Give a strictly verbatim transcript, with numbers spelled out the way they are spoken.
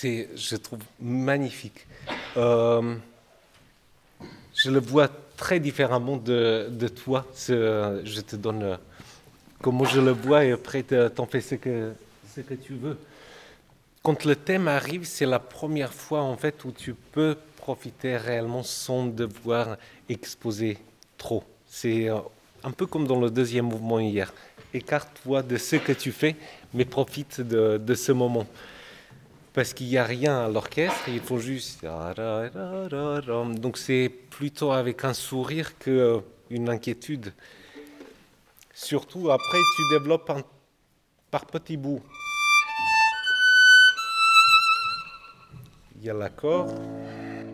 c'est, je trouve, magnifique. Euh, je le vois très différemment de, de toi. C'est- je te donne euh, comment je le vois et après te- t'en fais ce que, ce que tu veux. Quand le thème arrive, c'est la première fois en fait où tu peux profiter réellement sans devoir exposer trop. C'est euh, un peu comme dans le deuxième mouvement hier. Écarte-toi de ce que tu fais, mais profite de, de ce moment. Parce qu'il n'y a rien à l'orchestre, il faut juste... Donc c'est plutôt avec un sourire qu'une inquiétude. Surtout après, tu développes un- par petits bouts. Il y a l'accord.